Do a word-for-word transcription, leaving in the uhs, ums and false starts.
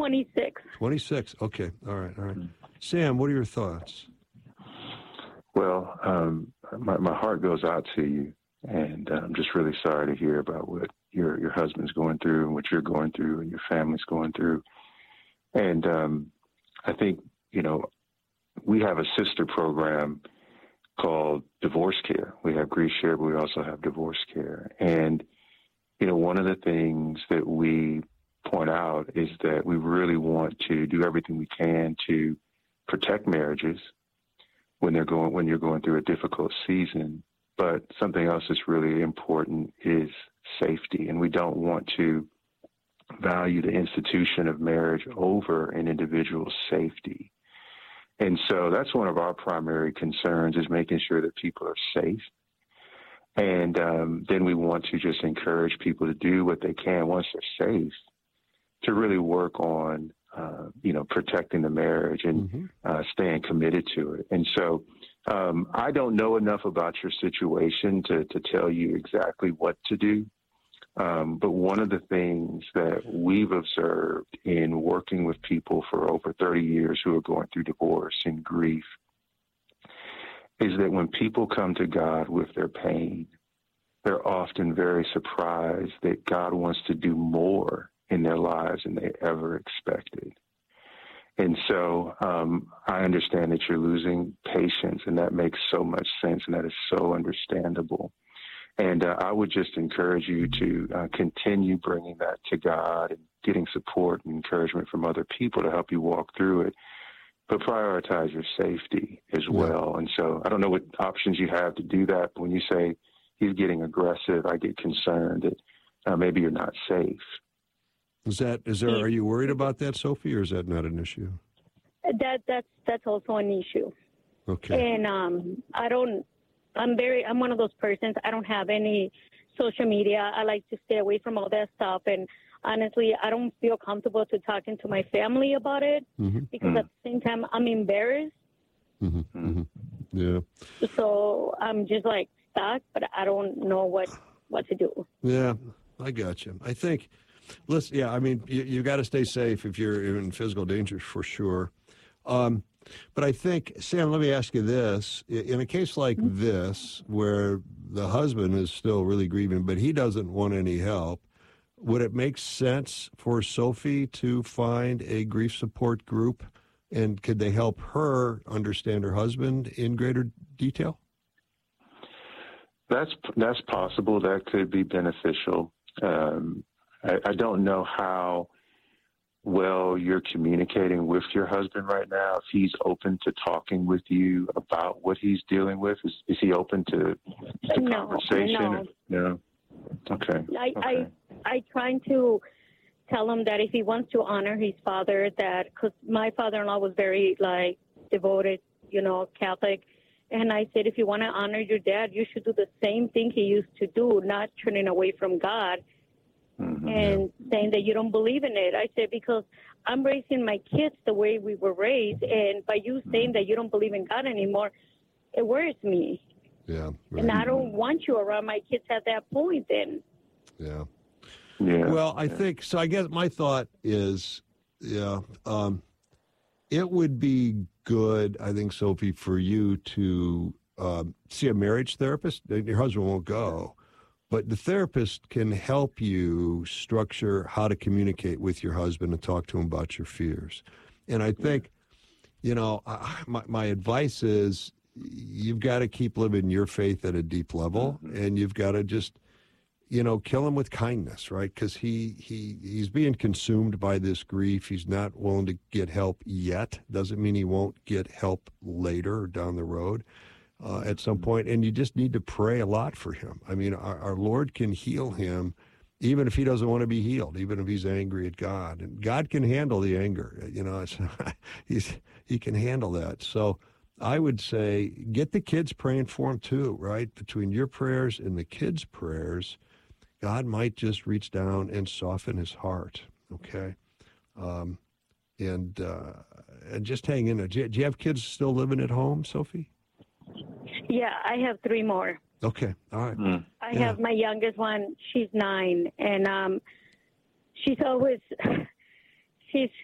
twenty-six. twenty-six. Okay. All right. All right. Sam, what are your thoughts? Well, um, my, my heart goes out to you, and uh, I'm just really sorry to hear about what your, your husband's going through and what you're going through and your family's going through. And um, I think, you know, we have a sister program called Divorce Care. We have Grief Share, but we also have Divorce Care. And, you know, one of the things that we point out is that we really want to do everything we can to protect marriages when they're going, when you're going through a difficult season. But something else that's really important is safety. And we don't want to value the institution of marriage over an individual's safety. And so that's one of our primary concerns, is making sure that people are safe. And um, then we want to just encourage people to do what they can once they're safe, to really work on, uh, you know, protecting the marriage and mm-hmm. uh, staying committed to it. And so um, I don't know enough about your situation to, to tell you exactly what to do. Um, but one of the things that we've observed in working with people for over thirty years who are going through divorce and grief is that when people come to God with their pain, they're often very surprised that God wants to do more in their lives than they ever expected. And so um, I understand that you're losing patience, and that makes so much sense, and that is so understandable. And uh, I would just encourage you to uh, continue bringing that to God and getting support and encouragement from other people to help you walk through it, but prioritize your safety as yeah. well. And so I don't know what options you have to do that, but when you say he's getting aggressive, I get concerned that uh, maybe you're not safe. Is that, is there, are you worried about that, Sophie, or is that not an issue? That, that's, that's also an issue. Okay. And um, I don't, I'm very, I'm one of those persons, I don't have any social media. I like to stay away from all that stuff. And honestly, I don't feel comfortable to talking to my family about it mm-hmm. because mm-hmm. at the same time, I'm embarrassed. Mm-hmm. Mm-hmm. Yeah. So I'm just like stuck, but I don't know what, what to do. Yeah, I got you. I think, listen, yeah, I mean, you, you got to stay safe if you're in physical danger for sure. Um, But I think, Sam, let me ask you this. In a case like this, where the husband is still really grieving, but he doesn't want any help, would it make sense for Sophie to find a grief support group? And could they help her understand her husband in greater detail? That's that's possible. That could be beneficial. Um, I, I don't know how well you're communicating with your husband right now. If he's open to talking with you about what he's dealing with, is, is he open to, to no, conversation? No. No. Okay. I, okay. I I trying to tell him that if he wants to honor his father, that because my father-in-law was very like devoted, you know, Catholic, and I said if you want to honor your dad, you should do the same thing he used to do, not turning away from God. Mm-hmm, and yeah. saying that you don't believe in it. I said, because I'm raising my kids the way we were raised, and by you saying mm-hmm. that you don't believe in God anymore, it worries me. Yeah. Right. And I don't want you around my kids at that point then. Yeah. Yeah. Well, I yeah. think, so I guess my thought is, yeah, um, it would be good, I think, Sophie, for you to um, see a marriage therapist. Your husband won't go. But the therapist can help you structure how to communicate with your husband and talk to him about your fears. And I think, you know, I, my, my advice is you've got to keep living your faith at a deep level, mm-hmm. and you've got to just, you know, kill him with kindness, right? Because he, he, he's being consumed by this grief. He's not willing to get help yet. Doesn't mean he won't get help later or down the road. Uh, at some point, and you just need to pray a lot for him. I mean, our, our Lord can heal him even if he doesn't want to be healed, even if he's angry at God. And God can handle the anger. You know, it's, he's, he can handle that. So I would say get the kids praying for him too, right? Between your prayers and the kids' prayers, God might just reach down and soften his heart, okay? Um, and, uh, and just hang in there. Do you, do you have kids still living at home, Sophie? Yeah, I have three more. Okay, all right. Mm. I yeah. have my youngest one. She's nine, and um, she's always she's